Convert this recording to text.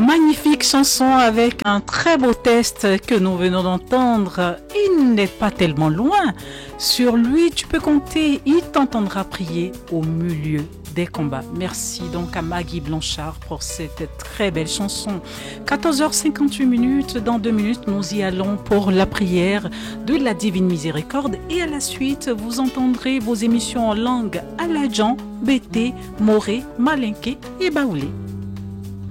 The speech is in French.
Magnifique chanson avec un très beau test que nous venons d'entendre. Il n'est pas tellement loin. Sur lui, tu peux compter. Il t'entendra prier au milieu des combats. Merci donc à Maggie Blanchard pour cette très belle chanson. 14h58, dans 2 minutes, nous y allons pour la prière de la Divine Miséricorde et à la suite, vous entendrez vos émissions en langue Aladjan, Bété, Moré, Malinké et Baoulé.